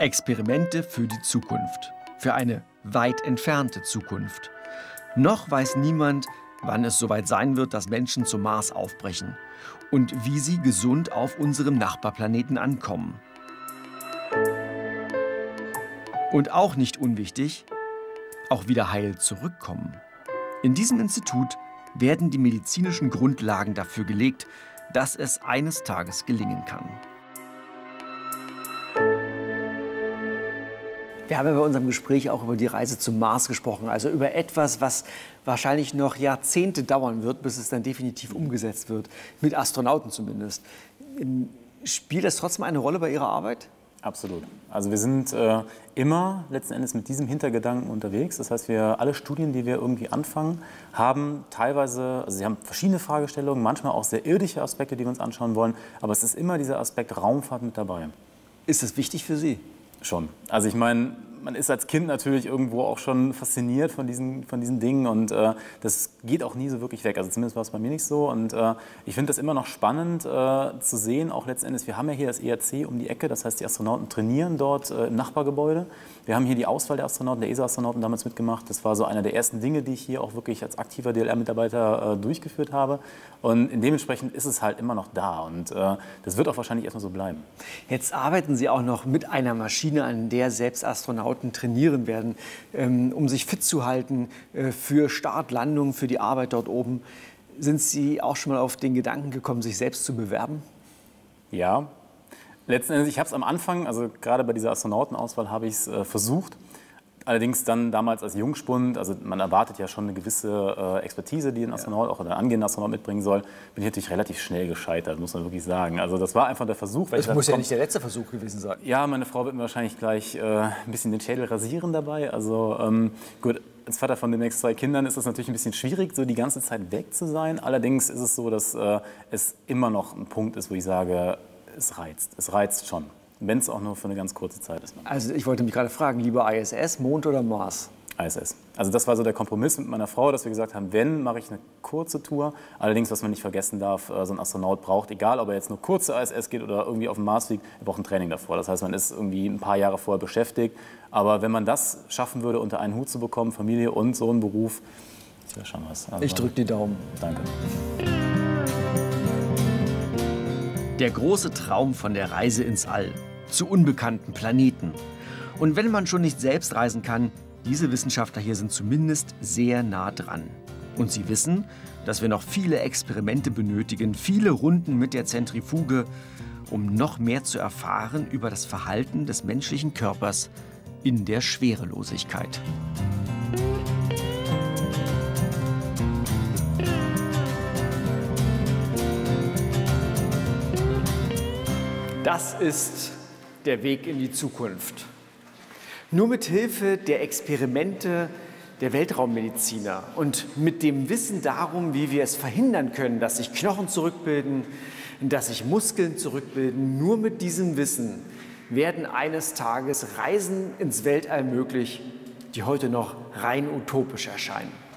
Experimente für die Zukunft. Für eine weit entfernte Zukunft. Noch weiß niemand, wann es soweit sein wird, dass Menschen zum Mars aufbrechen. Und wie sie gesund auf unserem Nachbarplaneten ankommen. Und auch nicht unwichtig, auch wieder heil zurückkommen. In diesem Institut werden die medizinischen Grundlagen dafür gelegt, dass es eines Tages gelingen kann. Wir haben ja bei unserem Gespräch auch über die Reise zum Mars gesprochen, also über etwas, was wahrscheinlich noch Jahrzehnte dauern wird, bis es dann definitiv umgesetzt wird, mit Astronauten zumindest. Spielt das trotzdem eine Rolle bei Ihrer Arbeit? Absolut. Also wir sind immer letzten Endes mit diesem Hintergedanken unterwegs. Das heißt, alle Studien, die wir irgendwie anfangen, haben teilweise, also sie haben verschiedene Fragestellungen, manchmal auch sehr irdische Aspekte, die wir uns anschauen wollen. Aber es ist immer dieser Aspekt Raumfahrt mit dabei. Ist das wichtig für Sie? Schon. Also ich meine, man ist als Kind natürlich irgendwo auch schon fasziniert von diesen Dingen und das geht auch nie so wirklich weg. Also zumindest war es bei mir nicht so. Und ich finde das immer noch spannend zu sehen, auch letztendlich, wir haben ja hier das ERC um die Ecke, das heißt, die Astronauten trainieren dort im Nachbargebäude. Wir haben hier die Auswahl der Astronauten, der ESA-Astronauten damals mitgemacht. Das war so einer der ersten Dinge, die ich hier auch wirklich als aktiver DLR-Mitarbeiter durchgeführt habe. Und dementsprechend ist es halt immer noch da und das wird auch wahrscheinlich erstmal so bleiben. Jetzt arbeiten Sie auch noch mit einer Maschine, an der selbst Astronauten trainieren werden, um sich fit zu halten für Start, Landung, für die Arbeit dort oben. Sind Sie auch schon mal auf den Gedanken gekommen, sich selbst zu bewerben? Ja. Letzten Endes, ich habe es am Anfang, also gerade bei dieser Astronautenauswahl habe ich es versucht. Allerdings dann damals als Jungspund, also man erwartet ja schon eine gewisse Expertise, die ein Astronaut, auch ein angehender Astronaut mitbringen soll, bin ich natürlich relativ schnell gescheitert, muss man wirklich sagen. Also das war einfach der Versuch. Das muss ja nicht der letzte Versuch gewesen sein. Ja, meine Frau wird mir wahrscheinlich gleich ein bisschen den Schädel rasieren dabei. Also gut, als Vater von demnächst 2 Kindern ist es natürlich ein bisschen schwierig, so die ganze Zeit weg zu sein. Allerdings ist es so, dass es immer noch ein Punkt ist, wo ich sage, es reizt. Es reizt schon. Wenn es auch nur für eine ganz kurze Zeit ist. Also ich wollte mich gerade fragen, lieber ISS, Mond oder Mars? ISS. Also das war so der Kompromiss mit meiner Frau, dass wir gesagt haben, wenn, mache ich eine kurze Tour. Allerdings, was man nicht vergessen darf, so ein Astronaut braucht, egal ob er jetzt nur kurze ISS geht oder irgendwie auf den Mars fliegt, er braucht ein Training davor. Das heißt, man ist irgendwie ein paar Jahre vorher beschäftigt. Aber wenn man das schaffen würde, unter einen Hut zu bekommen, Familie und so einen Beruf, das wäre schon was. Also, ich drücke die Daumen. Danke. Der große Traum von der Reise ins All, zu unbekannten Planeten. Und wenn man schon nicht selbst reisen kann, diese Wissenschaftler hier sind zumindest sehr nah dran. Und sie wissen, dass wir noch viele Experimente benötigen, viele Runden mit der Zentrifuge, um noch mehr zu erfahren über das Verhalten des menschlichen Körpers in der Schwerelosigkeit. Das ist der Weg in die Zukunft. Nur mit Hilfe der Experimente der Weltraummediziner und mit dem Wissen darum, wie wir es verhindern können, dass sich Knochen zurückbilden, dass sich Muskeln zurückbilden, nur mit diesem Wissen werden eines Tages Reisen ins Weltall möglich, die heute noch rein utopisch erscheinen.